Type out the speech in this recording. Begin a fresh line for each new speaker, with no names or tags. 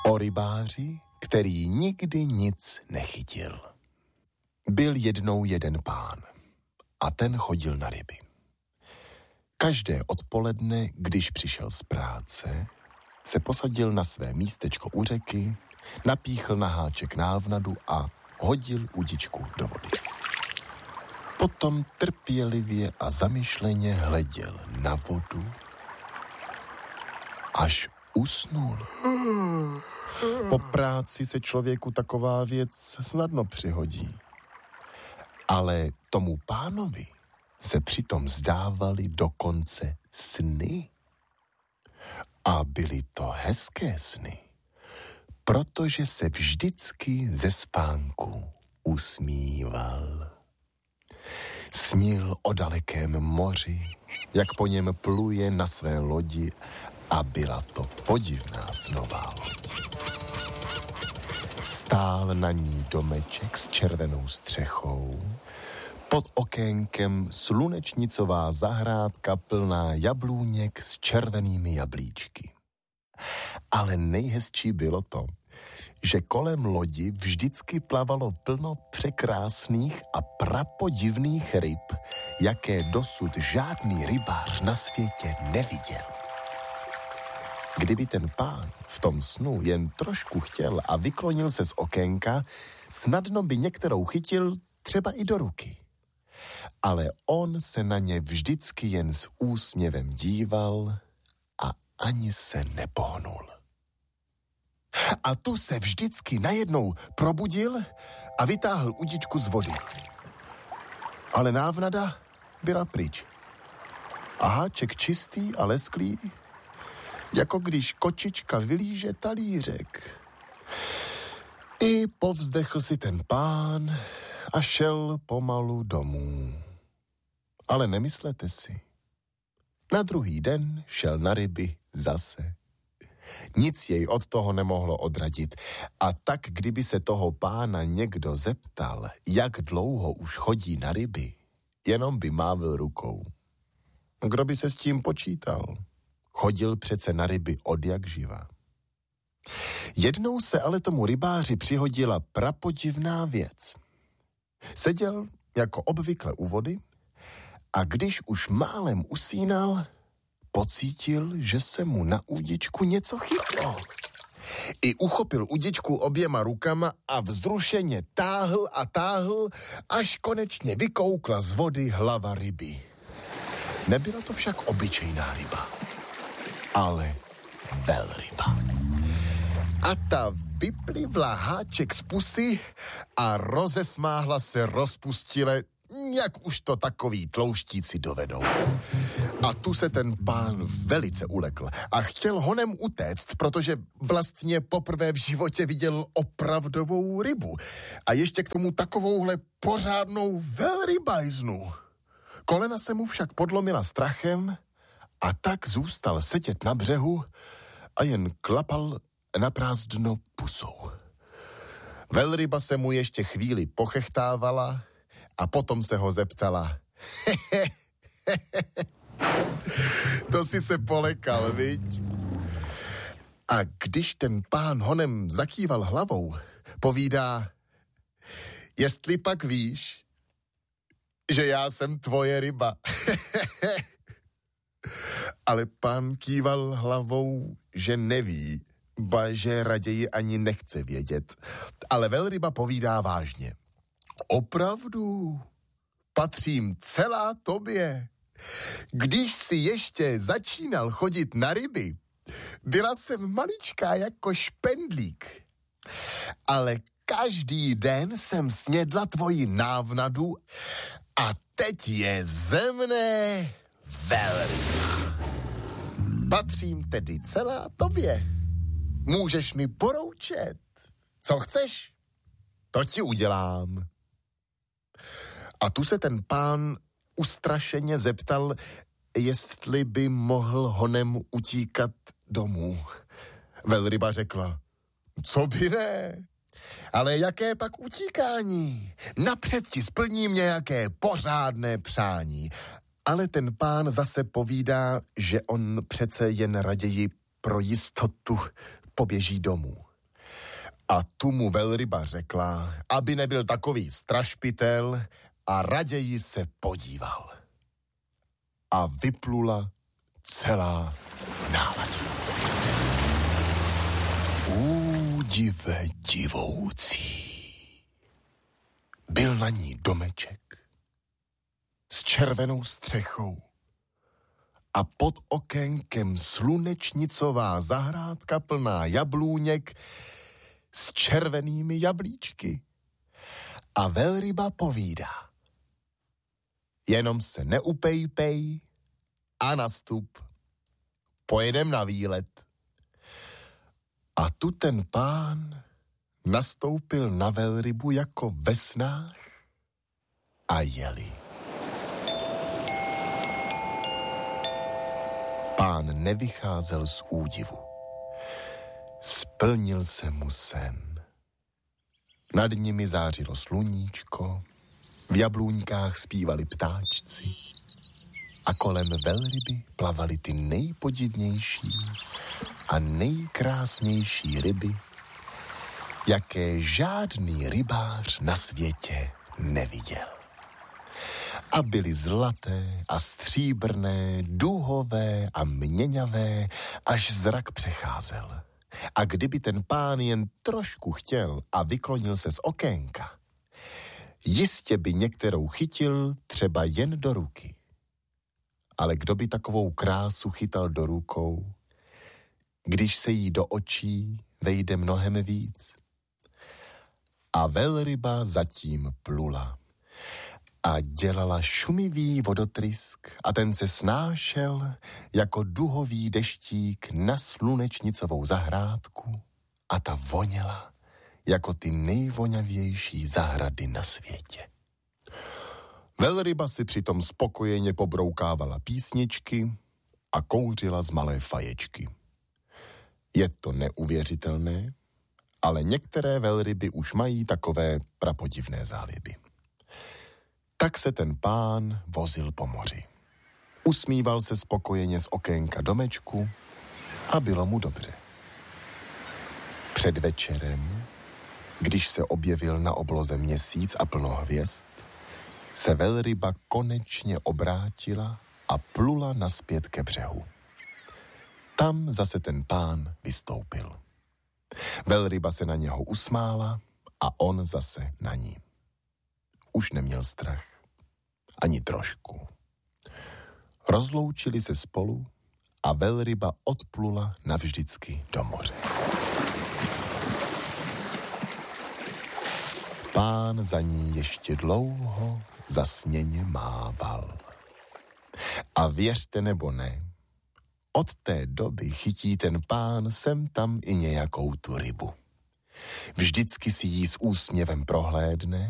O rybáři, který nikdy nic nechytil. Byl jednou jeden pán a ten chodil na ryby. Každé odpoledne, když přišel z práce, se posadil na své místečko u řeky, napíchl na háček návnadu a hodil udičku do vody. Potom trpělivě a zamyšleně hleděl na vodu, až usnul. Po práci se člověku taková věc snadno přihodí. Ale tomu pánovi se přitom zdávaly dokonce sny. A byly to hezké sny, protože se vždycky ze spánku usmíval. Snil o dalekém moři, jak po něm pluje na své lodi, a byla to podivná snová loď. Stál na ní domeček s červenou střechou, pod okénkem slunečnicová zahrádka plná jablůněk s červenými jablíčky. Ale nejhezčí bylo to, že kolem lodi vždycky plavalo plno překrásných a prapodivných ryb, jaké dosud žádný rybář na světě neviděl. Kdyby ten pán v tom snu jen trošku chtěl a vyklonil se z okénka, snadno by některou chytil třeba i do ruky. Ale on se na ně vždycky jen s úsměvem díval a ani se nepohnul. A tu se vždycky najednou probudil a vytáhl udičku z vody. Ale návnada byla pryč. A háček čistý a lesklý, jako když kočička vylíže talířek. I povzdechl si ten pán a šel pomalu domů. Ale nemyslete si. Na druhý den šel na ryby zase. Nic jej od toho nemohlo odradit. A tak, kdyby se toho pána někdo zeptal, jak dlouho už chodí na ryby, jenom by mávl rukou. Kdo by se s tím počítal? Chodil přece na ryby odjakživa. Jednou se ale tomu rybáři přihodila prapodivná věc. Seděl jako obvykle u vody a když už málem usínal, pocítil, že se mu na údičku něco chytlo. I uchopil udičku oběma rukama a vzrušeně táhl a táhl, až konečně vykoukla z vody hlava ryby. Nebyla to však obyčejná ryba, ale velryba. A ta vyplivla háček z pusy a rozesmáhla se rozpustile, jak už to takový tlouštíci dovedou. A tu se ten pán velice ulekl a chtěl honem utéct, protože vlastně poprvé v životě viděl opravdovou rybu. A ještě k tomu takovouhle pořádnou velrybajznu. Kolena se mu však podlomila strachem a tak zůstal sedět na břehu a jen klapal na prázdno pusou. Velryba se mu ještě chvíli pochechtávala a potom se ho zeptala. To si se polekal, viď? A když ten pán honem zakýval hlavou, povídá, jestli pak víš, že já jsem tvoje ryba. Ale pán kýval hlavou, že neví, ba že raději ani nechce vědět. Ale velryba povídá vážně. Opravdu, patřím celá tobě. Když si ještě začínal chodit na ryby, byla jsem maličká jako špendlík. Ale každý den jsem snědla tvoji návnadu a teď je ze mne velryba. Patřím tedy celá tobě. Můžeš mi poroučet. Co chceš? To ti udělám. A tu se ten pán ustrašeně zeptal, jestli by mohl honem utíkat domů. Velryba řekla, co by ne? Ale jaké pak utíkání? Napřed ti splním nějaké pořádné přání. Ale ten pán zase povídá, že on přece jen raději pro jistotu poběží domů. A tu mu velryba řekla, aby nebyl takový strašpitel a raději se podíval. A vyplula celá náladina. Údive divoucí. Byl na ní domeček s červenou střechou a pod okénkem slunečnicová zahrádka plná jablůněk s červenými jablíčky. A velryba povídá: jenom se neupejpej a nastup. Pojedem na výlet. A tu ten pán nastoupil na velrybu jako ve snách a jeli. Pán nevycházel z údivu. Splnil se mu sen. Nad nimi zářilo sluníčko, v jablůňkách zpívali ptáčci a kolem velryby plavaly ty nejpodivnější a nejkrásnější ryby, jaké žádný rybář na světě neviděl. A byly zlaté a stříbrné, duhové a měňavé, až zrak přecházel. A kdyby ten pán jen trošku chtěl a vyklonil se z okénka, jistě by některou chytil třeba jen do ruky. Ale kdo by takovou krásu chytal do rukou, když se jí do očí vejde mnohem víc? A velryba zatím plula a dělala šumivý vodotrysk a ten se snášel jako duhový deštík na slunečnicovou zahrádku a ta voněla jako ty nejvoňavější zahrady na světě. Velryba si přitom spokojeně pobroukávala písničky a kouřila z malé faječky. Je to neuvěřitelné, ale některé velryby už mají takové prapodivné záliby. Tak se ten pán vozil po moři. Usmíval se spokojeně z okénka domečku a bylo mu dobře. Před večerem, když se objevil na obloze měsíc a plno hvězd, se velryba konečně obrátila a plula nazpět ke břehu. Tam zase ten pán vystoupil. Velryba se na něho usmála a on zase na ní. Už neměl strach. Ani trošku. Rozloučili se spolu a velryba odplula navždycky do moře. Pán za ní ještě dlouho zasněně mával. A věřte nebo ne, od té doby chytí ten pán sem tam i nějakou tu rybu. Vždycky si jí s úsměvem prohlédne